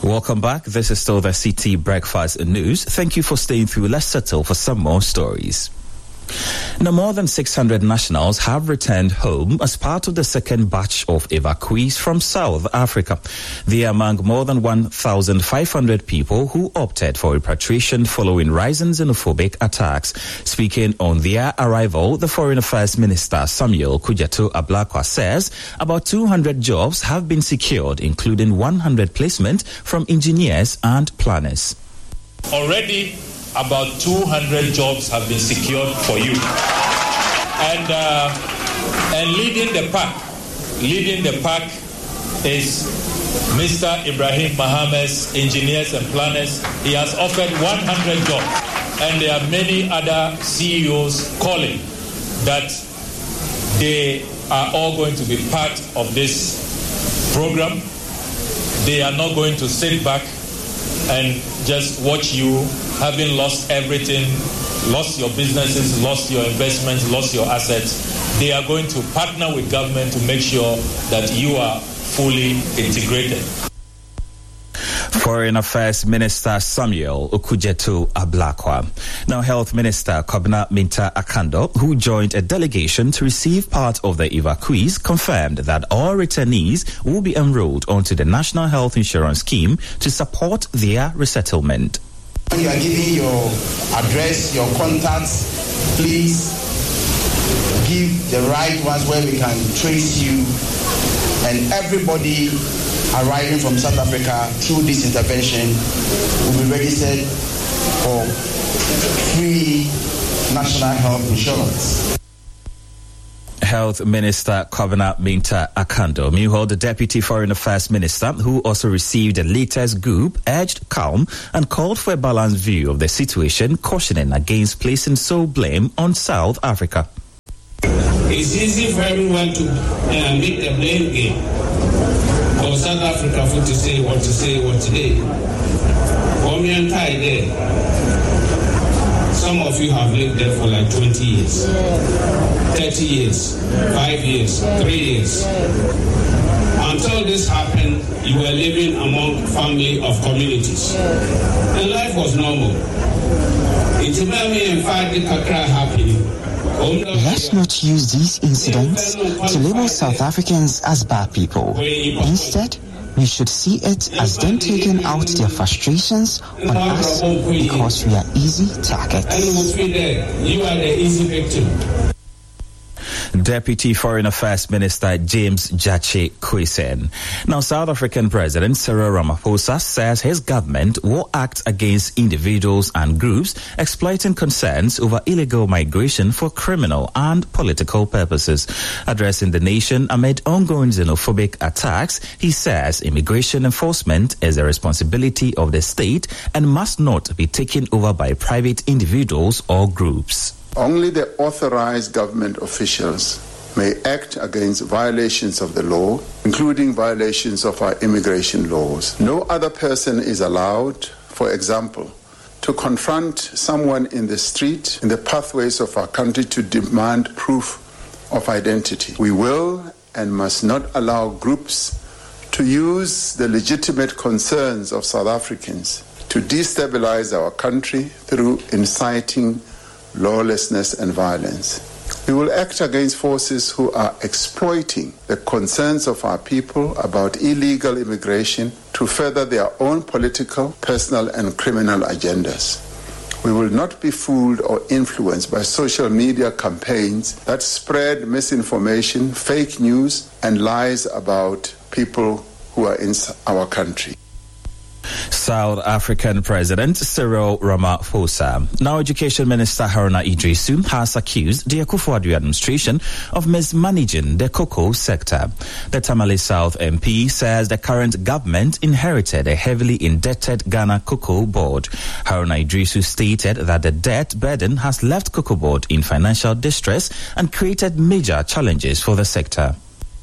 Welcome back. This is still the CT Breakfast News. Thank you for staying through. Let's settle for some more stories. Now, more than 600 nationals have returned home as part of the second batch of evacuees from South Africa. They are among more than 1,500 people who opted for repatriation following rising xenophobic attacks. Speaking on their arrival, the Foreign Affairs Minister Samuel Okudzeto Ablakwa says about 200 jobs have been secured, including 100 placements from engineers and planners. Already, about 200 jobs have been secured for you. And leading the pack is Mr. Ibrahim Mohammed's Engineers and Planners. He has offered 100 jobs. And there are many other CEOs calling that they are all going to be part of this program. They are not going to sit back and just watch you having lost everything, lost your businesses, lost your investments, lost your assets. They are going to partner with government to make sure that you are fully integrated. Foreign Affairs Minister Samuel Okudzeto Ablakwa. Now, Health Minister Kobna Minta Akando, who joined a delegation to receive part of the evacuees, confirmed that all returnees will be enrolled onto the National Health Insurance Scheme to support their resettlement. When you are giving your address, your contacts, please give the right ones where we can trace you, and everybody arriving from South Africa through this intervention will be registered for free national health insurance. Health Minister Kobna Minta Akando. Meanwhile, the Deputy Foreign Affairs Minister, who also received the latest group, urged calm and called for a balanced view of the situation, cautioning against placing sole blame on South Africa. It's easy for everyone to make the blame game for South Africa for to say what today. Some of you have lived there for like 20 years, 30 years, 5 years, 3 years. Until this happened, you were living among family of communities. And life was normal. Let's not use these incidents to label South Africans as bad people. Instead, we should see it as them taking out their frustrations on us because we are easy targets. You are the easy victim. Deputy Foreign Affairs Minister James Gyakye Quayson. Now, South African President Cyril Ramaphosa says his government will act against individuals and groups exploiting concerns over illegal migration for criminal and political purposes. Addressing the nation amid ongoing xenophobic attacks, he says immigration enforcement is the responsibility of the state and must not be taken over by private individuals or groups. Only the authorized government officials may act against violations of the law, including violations of our immigration laws. No other person is allowed, for example, to confront someone in the street, in the pathways of our country to demand proof of identity. We will and must not allow groups to use the legitimate concerns of South Africans to destabilize our country through inciting lawlessness and violence. We will act against forces who are exploiting the concerns of our people about illegal immigration to further their own political, personal, and criminal agendas. We will not be fooled or influenced by social media campaigns that spread misinformation, fake news, and lies about people who are in our country. South African President Cyril Ramaphosa. Now, Education Minister Haruna Iddrisu has accused the Akufo-Addo administration of mismanaging the cocoa sector. The Tamale South MP says the current government inherited a heavily indebted Ghana Cocoa Board. Haruna Iddrisu stated that the debt burden has left Cocoa Board in financial distress and created major challenges for the sector.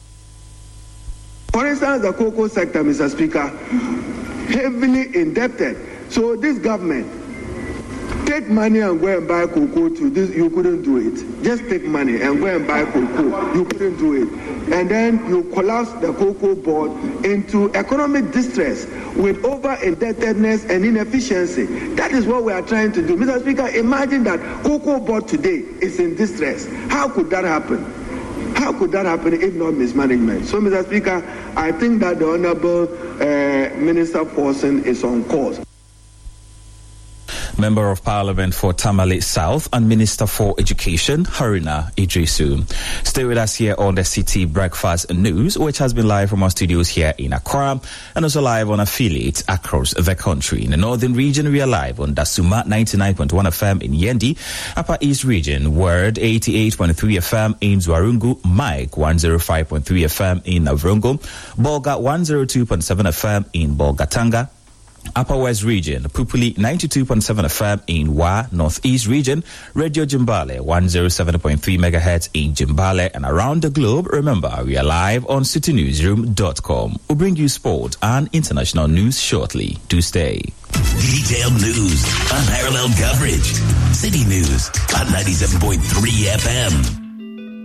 For instance, the cocoa sector, Mr. Speaker, heavily indebted. So this government take money and go and buy cocoa to this, you couldn't do it. Just take money and go and buy cocoa, you couldn't do it. And then you collapse the cocoa board into economic distress with over-indebtedness and inefficiency. That is what we are trying to do. Mr. Speaker, imagine that cocoa board today is in distress. How could that happen? How could that happen if not mismanagement? So, Mr. Speaker, I think that the Honorable Minister Paulson is on course. Member of Parliament for Tamale South and Minister for Education, Haruna Idrisu. Stay with us here on the City Breakfast News, which has been live from our studios here in Accra and also live on affiliates across the country. In the Northern region, we are live on Dasuma 99.1 FM in Yendi, Upper East region, Word 88.3 FM in Zwarungu, Mike 105.3 FM in Navrongo, Bolga 102.7 FM in Bolgatanga, Upper West region, Pupuli 92.7 FM in Wa, Northeast region, Radio Jimbale 107.3 MHz in Jimbale, and around the globe. Remember, we are live on citynewsroom.com. We'll bring you sport and international news shortly. Do stay. Detailed news, unparalleled coverage. City News at 97.3 FM.